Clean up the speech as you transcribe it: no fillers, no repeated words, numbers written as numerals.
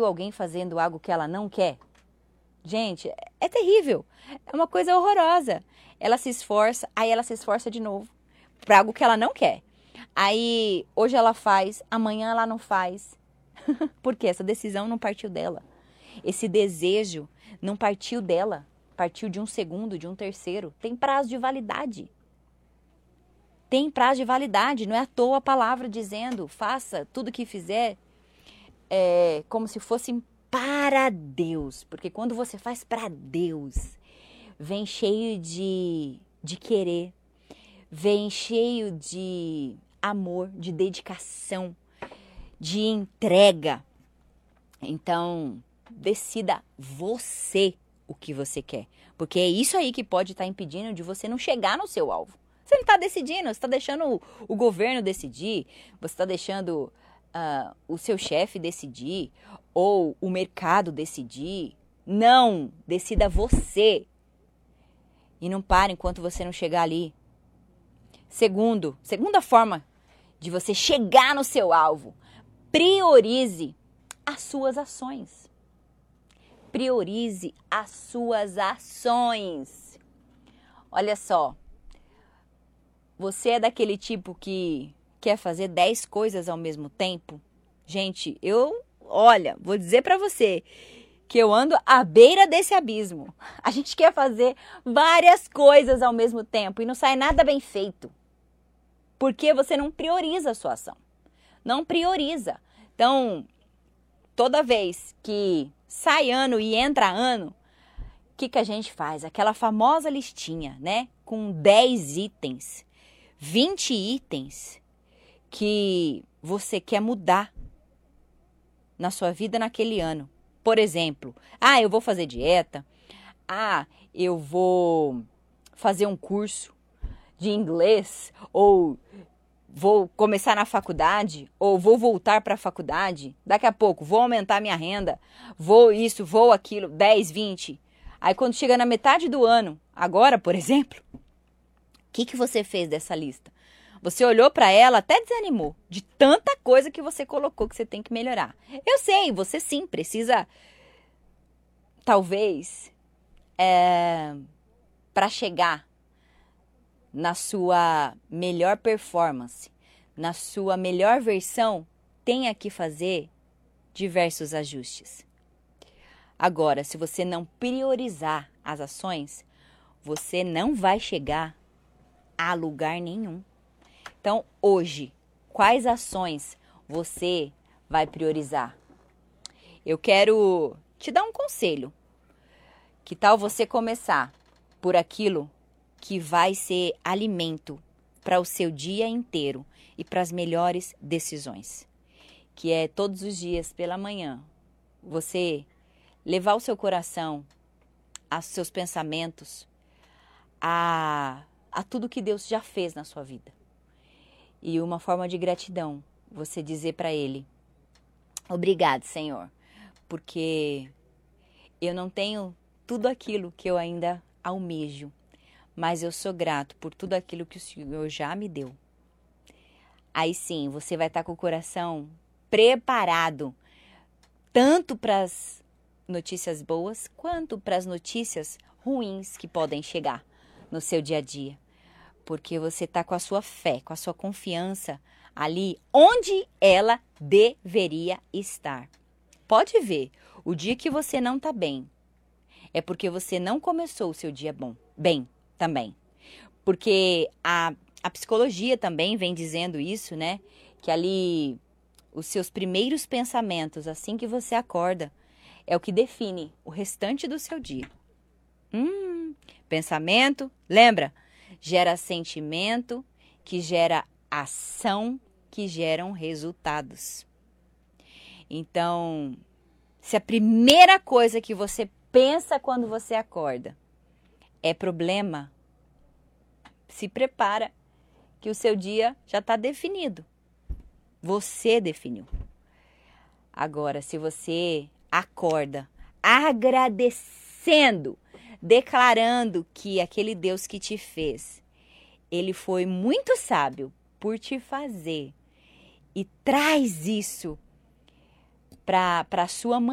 viu alguém fazendo algo que ela não quer? Gente, é terrível. É uma coisa horrorosa. Ela se esforça, aí ela se esforça de novo para algo que ela não quer. Aí hoje ela faz, amanhã ela não faz. Porque essa decisão não partiu dela. Esse desejo não partiu dela. Partiu de um segundo, de um terceiro. Tem prazo de validade. Tem prazo de validade. Não é à toa a palavra dizendo, faça tudo o que fizer como se fosse para Deus. Porque quando você faz para Deus, vem cheio de querer, vem cheio de amor, de dedicação, de entrega. Então, decida você o que você quer. Porque é isso aí que pode estar impedindo de você não chegar no seu alvo. Você não está decidindo, você está deixando o governo decidir, você está deixando o seu chefe decidir, ou o mercado decidir. Não, decida você. E não pare enquanto você não chegar ali. Segunda forma de você chegar no seu alvo, priorize as suas ações. Priorize as suas ações. Olha só, você é daquele tipo que quer fazer 10 coisas ao mesmo tempo? Gente, vou dizer pra você que eu ando à beira desse abismo. A gente quer fazer várias coisas ao mesmo tempo e não sai nada bem feito. Porque você não prioriza a sua ação. Não prioriza. Então, toda vez que sai ano e entra ano, o que a gente faz? Aquela famosa listinha, né? Com 10 itens, 20 itens que você quer mudar na sua vida naquele ano. Por exemplo, eu vou fazer dieta. Eu vou fazer um curso de inglês, ou vou começar na faculdade, ou vou voltar para a faculdade. Daqui a pouco vou aumentar minha renda, vou isso, vou aquilo, 10, 20. Aí quando chega na metade do ano, agora, por exemplo, o que você fez dessa lista? Você olhou para ela, até desanimou de tanta coisa que você colocou que você tem que melhorar. Eu sei, você sim precisa, talvez, para chegar na sua melhor performance, na sua melhor versão, tenha que fazer diversos ajustes. Agora, se você não priorizar as ações, você não vai chegar a lugar nenhum. Então, hoje, quais ações você vai priorizar? Eu quero te dar um conselho. Que tal você começar por aquilo que vai ser alimento para o seu dia inteiro e para as melhores decisões? Que é todos os dias pela manhã, você levar o seu coração, aos seus pensamentos, a tudo que Deus já fez na sua vida. E uma forma de gratidão, você dizer para Ele, obrigado, Senhor, porque eu não tenho tudo aquilo que eu ainda almejo, mas eu sou grato por tudo aquilo que o Senhor já me deu. Aí sim, você vai estar com o coração preparado, tanto para as notícias boas, quanto para as notícias ruins que podem chegar no seu dia a dia. Porque você está com a sua fé, com a sua confiança ali onde ela deveria estar. Pode ver, o dia que você não está bem, é porque você não começou o seu dia bem também. Porque a psicologia também vem dizendo isso, né? Que ali os seus primeiros pensamentos, assim que você acorda, é o que define o restante do seu dia. Pensamento, lembra? Gera sentimento, que gera ação, que geram resultados. Então, se a primeira coisa que você pensa quando você acorda é problema, se prepara que o seu dia já está definido. Você definiu. Agora, se você acorda agradecendo, declarando que aquele Deus que te fez, ele foi muito sábio por te fazer e traz isso para a sua